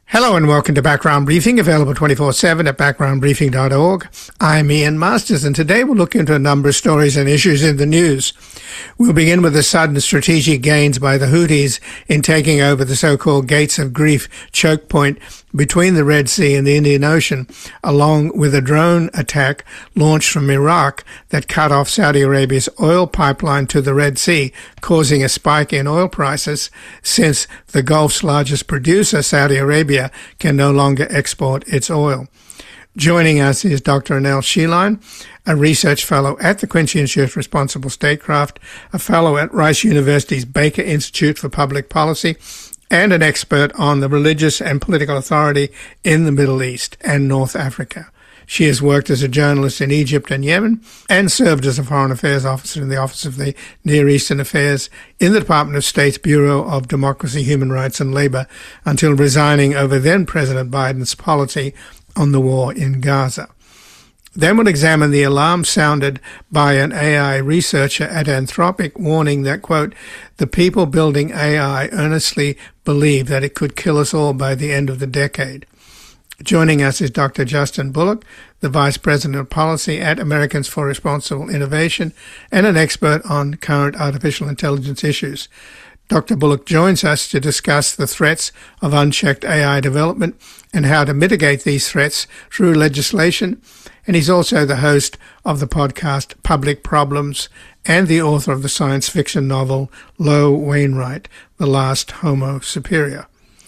Hello and welcome to Background Briefing, available 24/7 at backgroundbriefing.org. I'm Ian Masters, and today we'll look into a number of stories and issues in the news. We'll begin with the sudden strategic gains by the Houthis in taking over the so-called Gates of Grief choke point between the Red Sea and the Indian Ocean, along with a drone attack launched from Iraq that cut off Saudi Arabia's oil pipeline to the Red Sea, causing a spike in oil prices since the Gulf's largest producer, Saudi Arabia, can no longer export its oil. Joining us is Dr. Anil Sheline, a research fellow at the Quincy Institute for Responsible Statecraft, a fellow at Rice University's Baker Institute for Public Policy, and an expert on the religious and political authority in the Middle East and North Africa. She has worked as a journalist in Egypt and Yemen and served as a foreign affairs officer in the Office of the Near Eastern Affairs in the Department of State's Bureau of Democracy, Human Rights and Labor until resigning over then President Biden's policy on the war in Gaza. Then we'll examine the alarm sounded by an AI researcher at Anthropic, warning that, quote, the people building AI earnestly believe that it could kill us all by the end of the decade. Joining us is Dr. Justin Bullock, the Vice President of Policy at Americans for Responsible Innovation and an expert on current artificial intelligence issues. Dr. Bullock joins us to discuss the threats of unchecked AI development and how to mitigate these threats through legislation. And he's also the host of the podcast Public Problems and the author of the science fiction novel Lo Wainwright, The Last Homo Superior.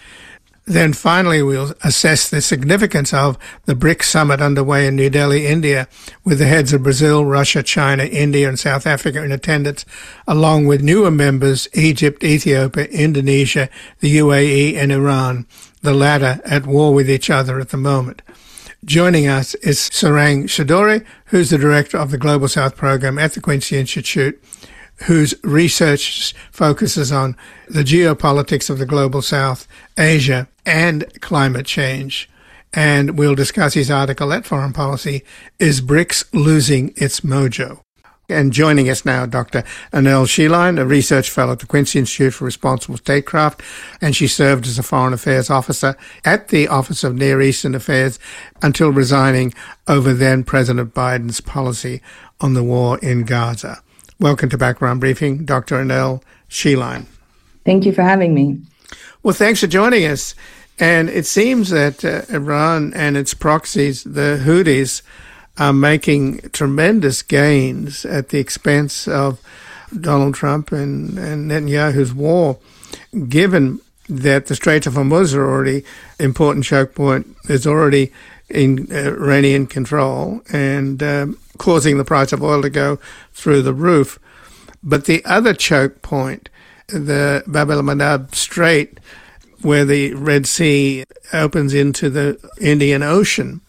Then finally, we'll assess the significance of the BRICS summit underway in New Delhi, India, with the heads of Brazil, Russia, China, India, and South Africa in attendance, along with newer members, Egypt, Ethiopia, Indonesia, the UAE, and Iran, the latter at war with each other at the moment. Joining us is Sarang Chowdhury, who's the director of the Global South program at the Quincy Institute, whose research focuses on the geopolitics of the Global South, Asia, and climate change. And we'll discuss his article at Foreign Policy, Is BRICS Losing Its Mojo? And joining us now, Dr. Anil Sheline, a research fellow at the Quincy Institute for Responsible Statecraft, and she served as a foreign affairs officer at the Office of Near Eastern Affairs until resigning over then President Biden's policy on the war in Gaza. Welcome to Background Briefing, Dr. Anil Sheline. Thank you for having me. Well, thanks for joining us. And it seems that Iran and its proxies, the Houthis, are making tremendous gains at the expense of Donald Trump and Netanyahu's war, given that the Straits of Hormuz are already important choke point, is already in Iranian control and causing the price of oil to go through the roof. But the other choke point, the Bab el-Mandab Strait, where the Red Sea opens into the Indian Ocean,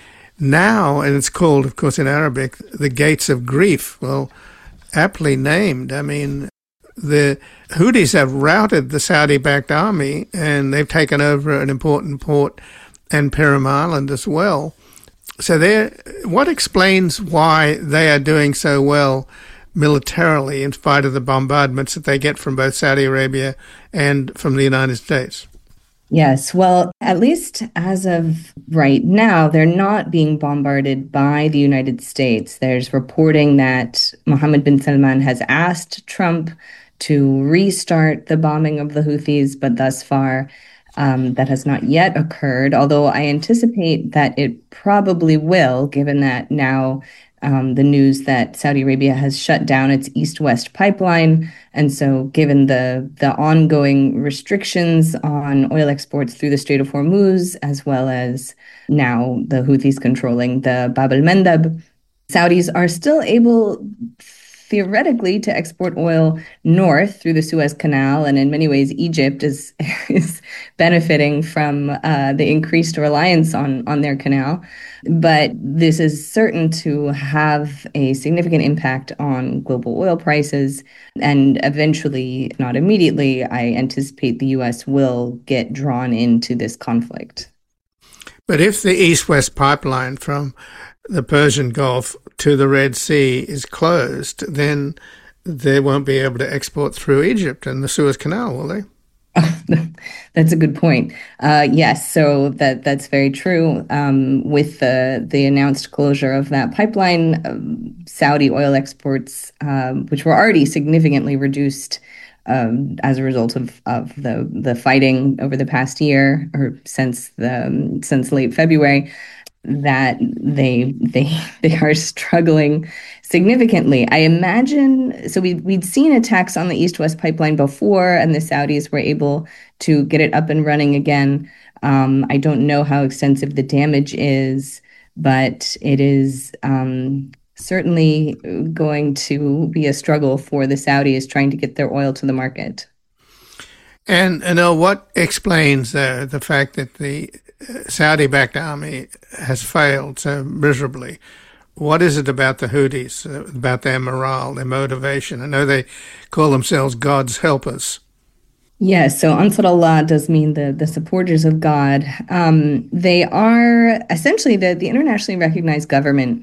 now, and it's called, of course, in Arabic, the Gates of Grief. Well, aptly named. I mean, the Houthis have routed the Saudi-backed army, and they've taken over an important port and Perim Island as well. So what explains why they are doing so well militarily in spite of the bombardments that they get from both Saudi Arabia and from the United States? Yes, well, at least as of right now, they're not being bombarded by the United States. There's reporting that Mohammed bin Salman has asked Trump to restart the bombing of the Houthis, but thus far that has not yet occurred, although I anticipate that it probably will, given that now the news that Saudi Arabia has shut down its east-west pipeline. And so given the ongoing restrictions on oil exports through the Strait of Hormuz, as well as now the Houthis controlling the Bab el-Mandab, Saudis are still able theoretically to export oil north through the Suez Canal. And in many ways, Egypt is benefiting from the increased reliance on their canal. But this is certain to have a significant impact on global oil prices. And eventually, not immediately, I anticipate the U.S. will get drawn into this conflict. But if the east-west pipeline from the Persian Gulf to the Red Sea is closed, then they won't be able to export through Egypt and the Suez Canal, will they? That's a good point. Yes, so that's very true. With the announced closure of that pipeline, Saudi oil exports, which were already significantly reduced as a result of the fighting over the past year or since late February, that they are struggling significantly. I imagine so we'd seen attacks on the East-West pipeline before, and the Saudis were able to get it up and running again. I don't know how extensive the damage is, but it is certainly going to be a struggle for the Saudis trying to get their oil to the market. And what explains the fact that the Saudi-backed army has failed so miserably? What is it about the Houthis, about their morale, their motivation? I know they call themselves God's helpers. Yes, so Ansar Allah does mean the supporters of God. They are essentially the internationally recognized government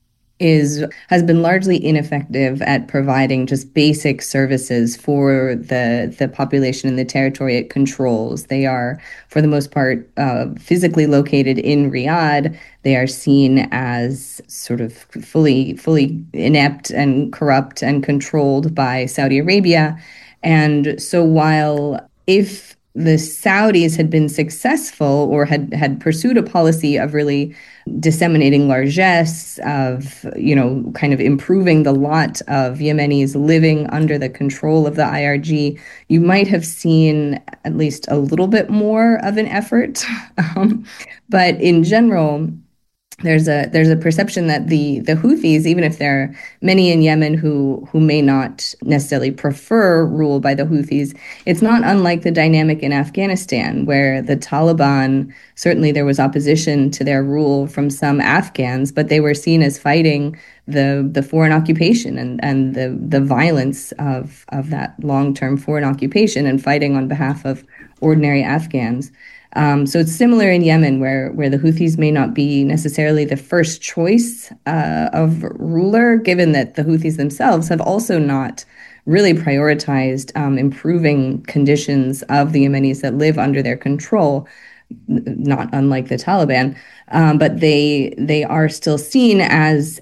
has been largely ineffective at providing just basic services for the population in the territory it controls. They are, for the most part, physically located in Riyadh. They are seen as sort of fully inept and corrupt and controlled by Saudi Arabia. And so while if the Saudis had been successful or had pursued a policy of really disseminating largesse, of, kind of improving the lot of Yemenis living under the control of the IRG, you might have seen at least a little bit more of an effort. But in general, there's a perception that the Houthis, even if there are many in Yemen who may not necessarily prefer rule by the Houthis, it's not unlike the dynamic in Afghanistan, where the Taliban, certainly there was opposition to their rule from some Afghans, but they were seen as fighting the foreign occupation and the violence of that long-term foreign occupation and fighting on behalf of ordinary Afghans. So it's similar in Yemen, where the Houthis may not be necessarily the first choice of ruler, given that the Houthis themselves have also not really prioritized improving conditions of the Yemenis that live under their control, not unlike the Taliban. But they are still seen as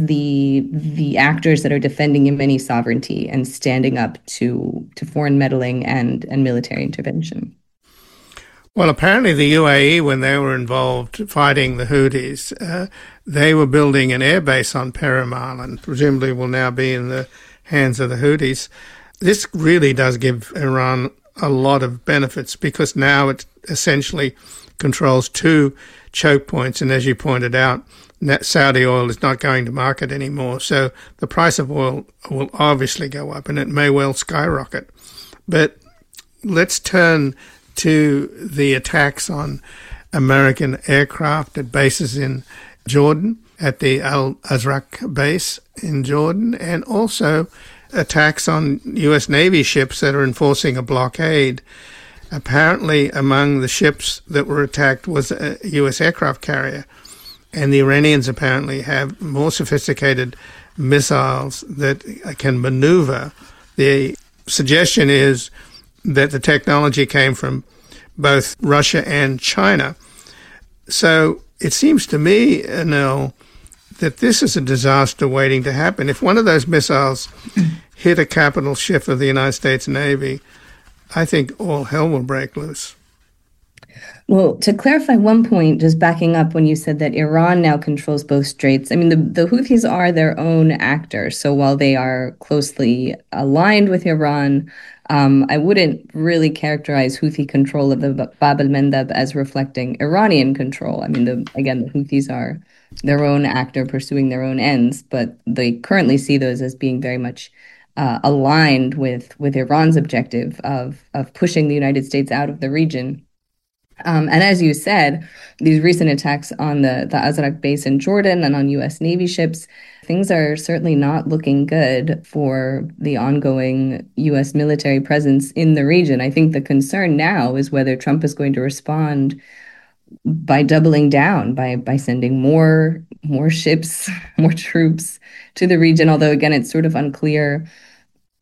the actors that are defending Yemeni sovereignty and standing up to foreign meddling and military intervention. Well, apparently the UAE, when they were involved fighting the Houthis, they were building an airbase on Perim Island, presumably will now be in the hands of the Houthis. This really does give Iran a lot of benefits because now it essentially controls two choke points. And as you pointed out, Saudi oil is not going to market anymore. So the price of oil will obviously go up and it may well skyrocket. But let's turn to the attacks on American aircraft at bases in Jordan, at the Al Azraq base in Jordan, and also attacks on U.S. Navy ships that are enforcing a blockade. Apparently, among the ships that were attacked was a U.S. aircraft carrier, and the Iranians apparently have more sophisticated missiles that can maneuver. The suggestion is that the technology came from both Russia and China. So it seems to me, Anil, that this is a disaster waiting to happen. If one of those missiles hit a capital ship of the United States Navy, I think all hell will break loose. Well, to clarify one point, just backing up when you said that Iran now controls both straits, I mean, the Houthis are their own actor. So while they are closely aligned with Iran, I wouldn't really characterize Houthi control of the Bab el-Mandeb as reflecting Iranian control. I mean, again, the Houthis are their own actor pursuing their own ends, but they currently see those as being very much aligned with Iran's objective of pushing the United States out of the region. And as you said, these recent attacks on the Azraq base in Jordan and on U.S. Navy ships, things are certainly not looking good for the ongoing U.S. military presence in the region. I think the concern now is whether Trump is going to respond by doubling down, by sending more ships, more troops to the region, although, again, it's sort of unclear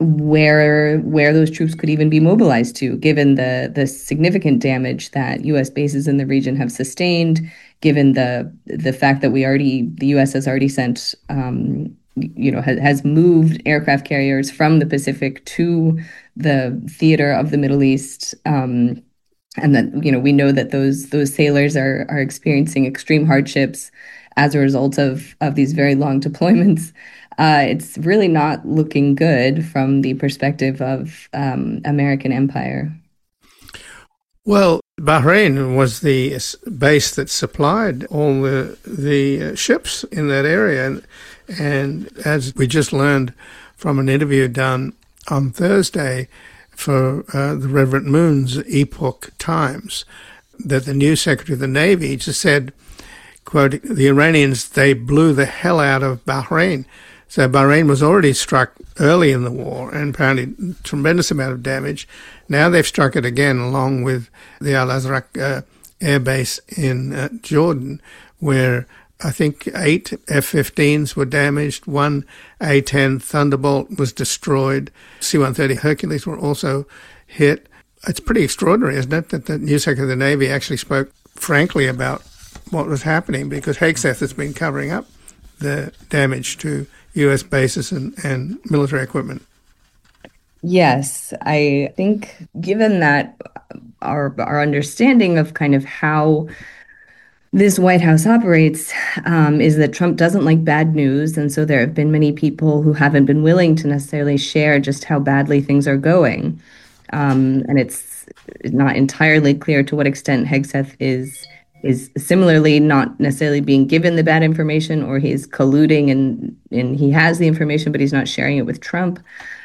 where those troops could even be mobilized to, given the significant damage that U.S. bases in the region have sustained, given the fact that the U.S. has already sent has moved aircraft carriers from the Pacific to the theater of the Middle East. And that, we know that those sailors are experiencing extreme hardships as a result of these very long deployments. It's really not looking good from the perspective of American empire. Well, Bahrain was the base that supplied all the ships in that area. And as we just learned from an interview done on Thursday for the Reverend Moon's Epoch Times, that the new Secretary of the Navy just said, quote, the Iranians, they blew the hell out of Bahrain. So Bahrain was already struck early in the war and apparently a tremendous amount of damage. Now they've struck it again along with the Al-Azraq air base in Jordan, where I think 8 F-15s were damaged, 1 A-10 Thunderbolt was destroyed, C-130 Hercules were also hit. It's pretty extraordinary, isn't it, that the new Secretary of the Navy actually spoke frankly about what was happening, because Hegseth has been covering up the damage to U.S. bases and military equipment. Yes, I think given that our understanding of kind of how this White House operates is that Trump doesn't like bad news. And so there have been many people who haven't been willing to necessarily share just how badly things are going. And it's not entirely clear to what extent Hegseth is similarly not necessarily being given the bad information, or he's colluding and he has the information, but he's not sharing it with Trump.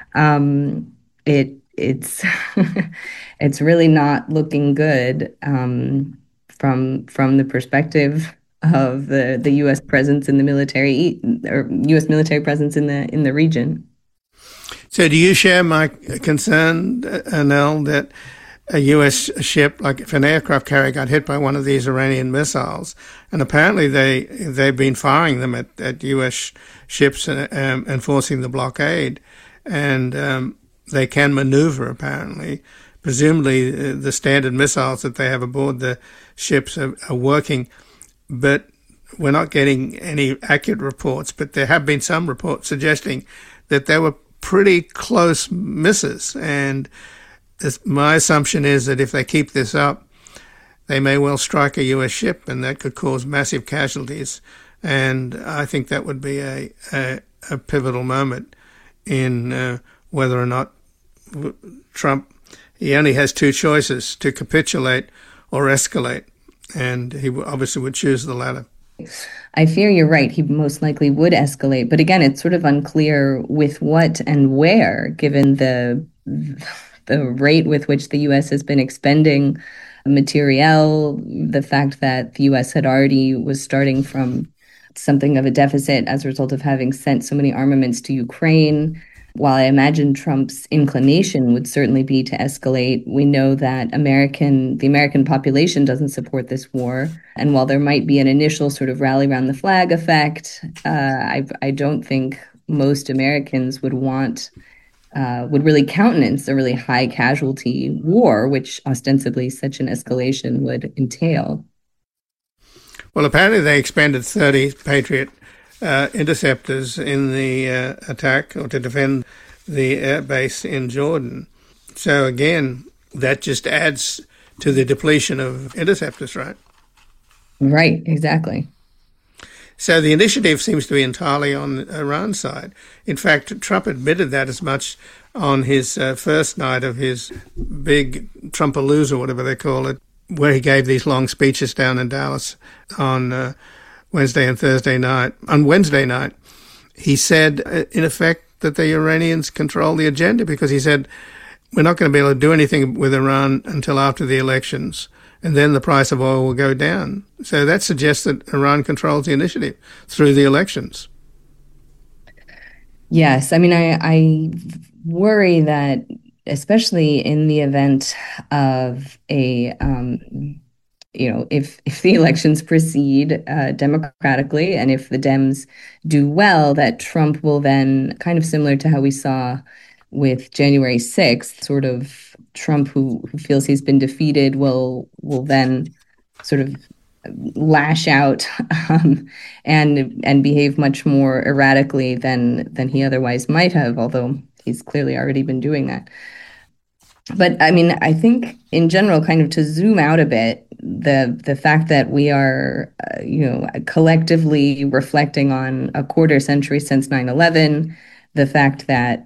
It's it's really not looking good from the perspective of the U.S. presence in the military, or U.S. military presence in the region. So do you share my concern, Anel, that a U.S. ship, like if an aircraft carrier got hit by one of these Iranian missiles, and apparently they've been firing them at U.S. ships and enforcing the blockade, and they can maneuver apparently. Presumably the standard missiles that they have aboard the ships are working, but we're not getting any accurate reports. But there have been some reports suggesting that they were pretty close misses, and my assumption is that if they keep this up, they may well strike a U.S. ship, and that could cause massive casualties. And I think that would be a pivotal moment in whether or not Trump, he only has two choices: to capitulate or escalate. And he obviously would choose the latter. I fear you're right. He most likely would escalate. But again, it's sort of unclear with what and where, given the rate with which the U.S. has been expending materiel, the fact that the U.S. was starting from something of a deficit as a result of having sent so many armaments to Ukraine. While I imagine Trump's inclination would certainly be to escalate, we know that the American population doesn't support this war. And while there might be an initial sort of rally around the flag effect, I don't think most Americans would really countenance a really high casualty war, which ostensibly such an escalation would entail. Well, apparently they expended 30 Patriot interceptors in the attack, or to defend the air base in Jordan. So again, that just adds to the depletion of interceptors, right? Right, exactly. So the initiative seems to be entirely on Iran's side. In fact, Trump admitted that as much on his first night of his big Trumpalooza, whatever they call it, where he gave these long speeches down in Dallas on Wednesday and Thursday night. On Wednesday night, he said, in effect, that the Iranians control the agenda, because he said, we're not going to be able to do anything with Iran until after the elections, and then the price of oil will go down. So that suggests that Iran controls the initiative through the elections. Yes. I mean, I worry that, especially in the event of if the elections proceed democratically, and if the Dems do well, that Trump will then, kind of similar to how we saw with January 6th, sort of Trump, who feels he's been defeated, will then sort of lash out and behave much more erratically than he otherwise might have, although he's clearly already been doing that. But I mean, I think in general, kind of to zoom out a bit, the fact that we are, collectively reflecting on a quarter century since 9/11, the fact that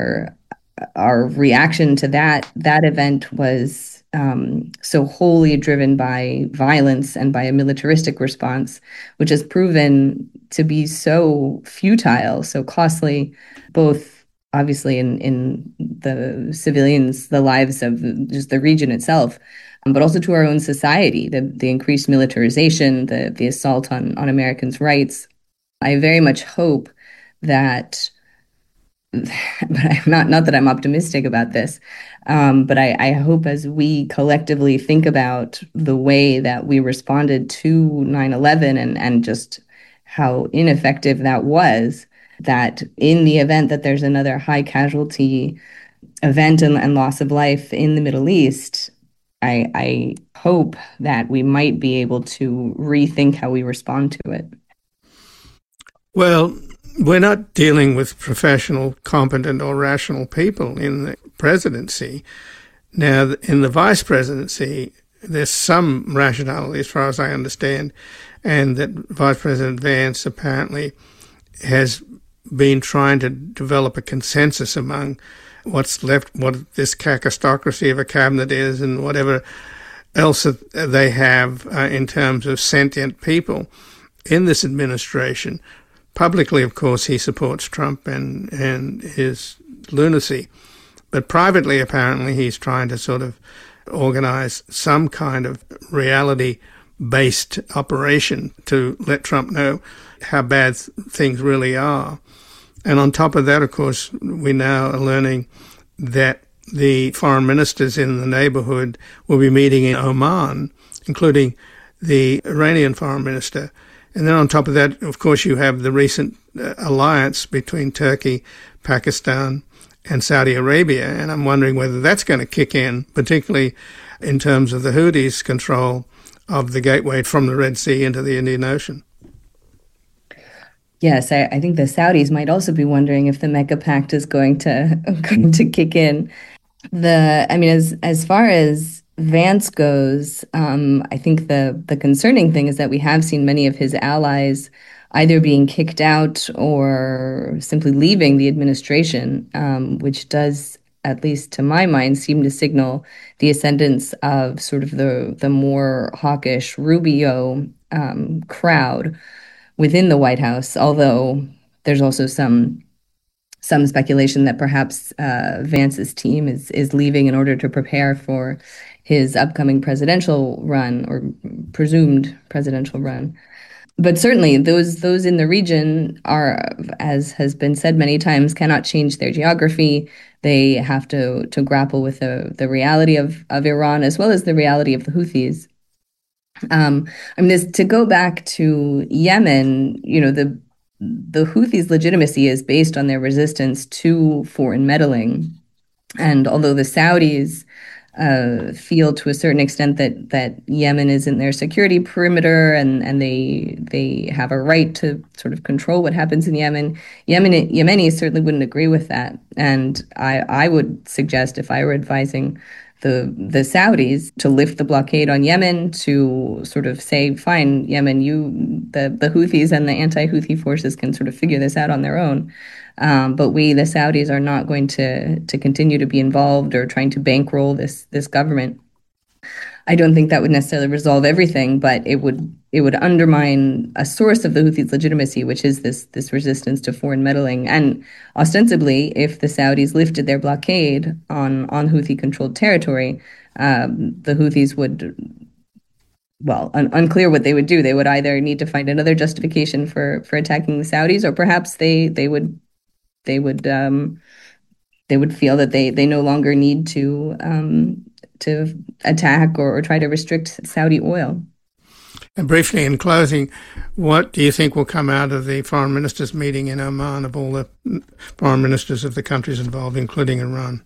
our reaction to that event was so wholly driven by violence and by a militaristic response, which has proven to be so futile, so costly, both obviously in the civilians, the lives of just the region itself, but also to our own society, the increased militarization, the assault on Americans' rights. I very much hope that, but I'm not that I'm optimistic about this, but I hope as we collectively think about the way that we responded to 9/11 and just how ineffective that was, that in the event that there's another high casualty event and loss of life in the Middle East, I hope that we might be able to rethink how we respond to it. Well, we're not dealing with professional, competent, or rational people in the presidency. Now, in the vice presidency, there's some rationality, as far as I understand, and that Vice President Vance apparently has been trying to develop a consensus among what's left, what this cacostocracy of a cabinet is, and whatever else that they have in terms of sentient people in this administration. Publicly, of course, he supports Trump and his lunacy. But privately, apparently, he's trying to sort of organize some kind of reality-based operation to let Trump know how bad things really are. And on top of that, of course, we now are learning that the foreign ministers in the neighborhood will be meeting in Oman, including the Iranian foreign minister. And then on top of that, of course, you have the recent alliance between Turkey, Pakistan, and Saudi Arabia. And I'm wondering whether that's going to kick in, particularly in terms of the Houthis' control of the gateway from the Red Sea into the Indian Ocean. Yes, I think the Saudis might also be wondering if the Mecca Pact is going to kick in. As far as Vance goes, I think the concerning thing is that we have seen many of his allies either being kicked out or simply leaving the administration, which does, at least to my mind, seem to signal the ascendance of sort of the more hawkish Rubio crowd within the White House, although there's also some speculation that perhaps Vance's team is leaving in order to prepare for his upcoming presidential run or presumed presidential run. But certainly those in the region are, as has been said many times, cannot change their geography. They have to grapple with the reality of Iran as well as the reality of the Houthis. To go back to Yemen, the Houthis' legitimacy is based on their resistance to foreign meddling. And although the Saudis feel to a certain extent that Yemen isn't their security perimeter and they have a right to sort of control what happens in Yemen, Yemenis certainly wouldn't agree with that. And I would suggest, if I were advising the Saudis, to lift the blockade on Yemen, to sort of say, fine, Yemen, the Houthis and the anti-Houthi forces can sort of figure this out on their own. But we, the Saudis, are not going to continue to be involved or trying to bankroll this government. I don't think that would necessarily resolve everything, but it would undermine a source of the Houthis' legitimacy, which is this resistance to foreign meddling. And ostensibly, if the Saudis lifted their blockade on Houthi-controlled territory, the Houthis would, well, unclear what they would do. They would either need to find another justification for attacking the Saudis, or perhaps they would feel that they no longer need to attack or try to restrict Saudi oil. And briefly, in closing, what do you think will come out of the foreign ministers' meeting in Oman of all the foreign ministers of the countries involved, including Iran?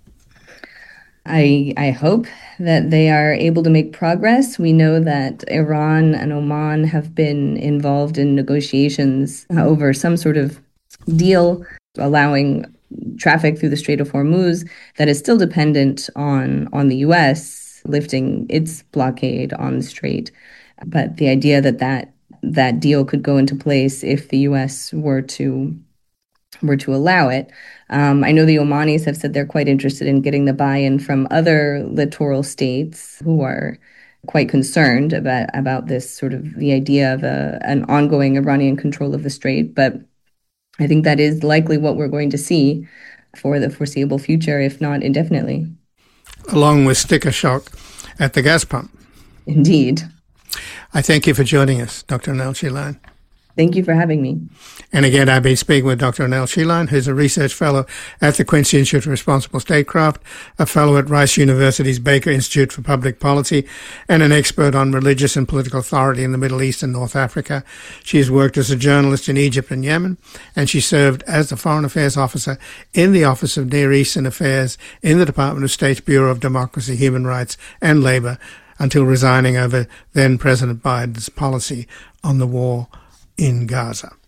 I hope that they are able to make progress. We know that Iran and Oman have been involved in negotiations over some sort of deal allowing traffic through the Strait of Hormuz that is still dependent on the U.S. lifting its blockade on the strait. But the idea that deal could go into place if the U.S. were to allow it. I know the Omanis have said they're quite interested in getting the buy-in from other littoral states who are quite concerned about this sort of the idea of an ongoing Iranian control of the strait. But I think that is likely what we're going to see for the foreseeable future, if not indefinitely. Along with sticker shock at the gas pump. Indeed. I thank you for joining us, Dr. Anil Shilan. Thank you for having me. And again, I've been speaking with Dr. Anil Shilan, who's a research fellow at the Quincy Institute for Responsible Statecraft, a fellow at Rice University's Baker Institute for Public Policy, and an expert on religious and political authority in the Middle East and North Africa. She has worked as a journalist in Egypt and Yemen, and she served as the Foreign Affairs Officer in the Office of Near Eastern Affairs in the Department of State's Bureau of Democracy, Human Rights and Labor until resigning over then President Biden's policy on the war in Gaza.